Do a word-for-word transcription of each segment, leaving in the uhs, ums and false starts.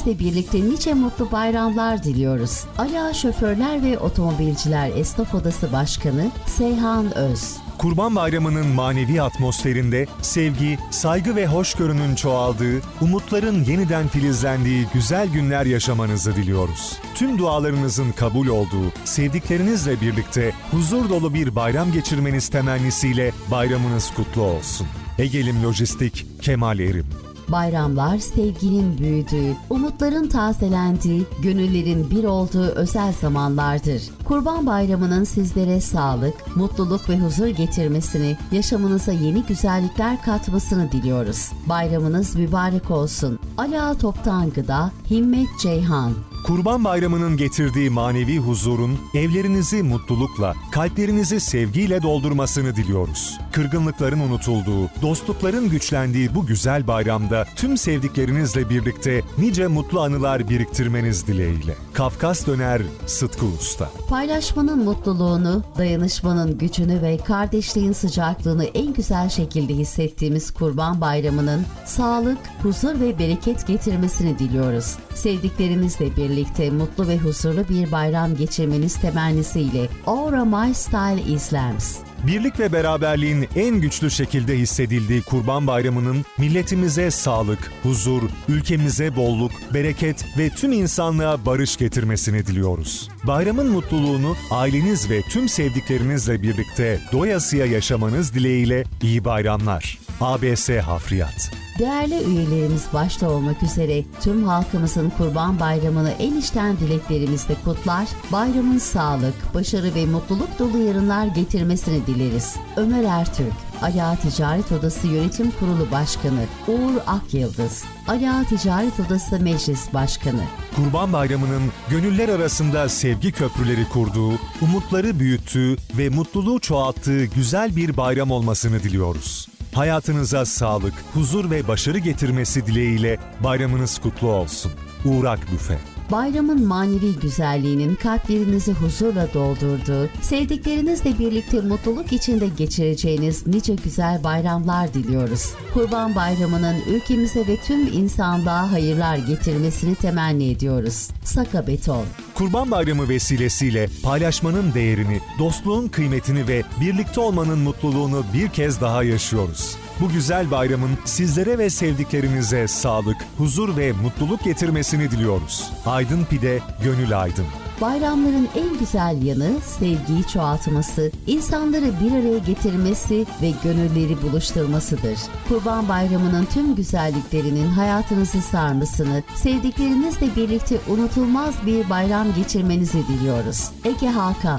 sevdiklerinizle birlikte nice mutlu bayramlar diliyoruz. Ala Şoförler ve Otomobilciler Esnaf Odası Başkanı Seyhan Öz. Kurban Bayramı'nın manevi atmosferinde sevgi, saygı ve hoşgörünün çoğaldığı, umutların yeniden filizlendiği güzel günler yaşamanızı diliyoruz. Tüm dualarınızın kabul olduğu, sevdiklerinizle birlikte huzur dolu bir bayram geçirmeniz temennisiyle bayramınız kutlu olsun. Egelim Lojistik, Kemal Erim. Bayramlar sevginin büyüdüğü, umutların tazelendiği, gönüllerin bir olduğu özel zamanlardır. Kurban Bayramı'nın sizlere sağlık, mutluluk ve huzur getirmesini, yaşamınıza yeni güzellikler katmasını diliyoruz. Bayramınız mübarek olsun. Ala Toptan Gıda, Himmet Ceyhan. Kurban Bayramı'nın getirdiği manevi huzurun evlerinizi mutlulukla, kalplerinizi sevgiyle doldurmasını diliyoruz. Kırgınlıkların unutulduğu, dostlukların güçlendiği bu güzel bayramda tüm sevdiklerinizle birlikte nice mutlu anılar biriktirmeniz dileğiyle. Kafkas Döner, Sıtkı Usta. Paylaşmanın mutluluğunu, dayanışmanın gücünü ve kardeşliğin sıcaklığını en güzel şekilde hissettiğimiz Kurban Bayramı'nın sağlık, huzur ve bereket getirmesini diliyoruz. Sevdiklerinizle birlikte mutlu ve huzurlu bir bayram geçirmeniz temennisiyle Aura My Style İslams. Birlik ve beraberliğin en güçlü şekilde hissedildiği Kurban Bayramı'nın milletimize sağlık, huzur, ülkemize bolluk, bereket ve tüm insanlığa barış getirmesini diliyoruz. Bayramın mutluluğunu aileniz ve tüm sevdiklerinizle birlikte doyasıya yaşamanız dileğiyle iyi bayramlar. A B S Hafriyat. Değerli üyelerimiz başta olmak üzere tüm halkımızın Kurban Bayramı'nı en içten dileklerimizle kutlar, bayramın sağlık, başarı ve mutluluk dolu yarınlar getirmesini dileriz. Ömer Ertürk, Ala Ticaret Odası Yönetim Kurulu Başkanı Uğur Akyıldız, Ala Ticaret Odası Meclis Başkanı. Kurban Bayramı'nın gönüller arasında sevgi köprüleri kurduğu, umutları büyüttüğü ve mutluluğu çoğalttığı güzel bir bayram olmasını diliyoruz. Hayatınıza sağlık, huzur ve başarı getirmesi dileğiyle bayramınız kutlu olsun. Uğrak Büfe. Bayramın manevi güzelliğinin kalplerinizi huzurla doldurduğu, sevdiklerinizle birlikte mutluluk içinde geçireceğiniz nice güzel bayramlar diliyoruz. Kurban Bayramı'nın ülkemize ve tüm insanlığa hayırlar getirmesini temenni ediyoruz. Saka Beton. Kurban Bayramı vesilesiyle paylaşmanın değerini, dostluğun kıymetini ve birlikte olmanın mutluluğunu bir kez daha yaşıyoruz. Bu güzel bayramın sizlere ve sevdiklerinize sağlık, huzur ve mutluluk getirmesini diliyoruz. Aydın Pide, Gönül Aydın. Bayramların en güzel yanı sevgiyi çoğaltması, insanları bir araya getirmesi ve gönülleri buluşturmasıdır. Kurban Bayramı'nın tüm güzelliklerinin hayatınızı sarmasını, sevdiklerinizle birlikte unutulmaz bir bayram geçirmenizi diliyoruz. Ege Hakan.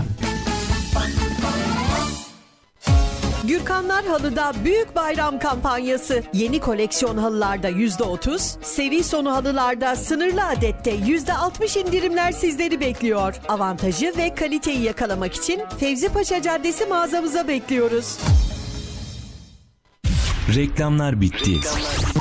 Gürkanlar Halı'da büyük bayram kampanyası. Yeni koleksiyon halılarda yüzde otuz, seri sonu halılarda sınırlı adette yüzde altmış indirimler sizleri bekliyor. Avantajı ve kaliteyi yakalamak için Fevzi Paşa Caddesi mağazamıza bekliyoruz. Reklamlar bitti. Reklamlar.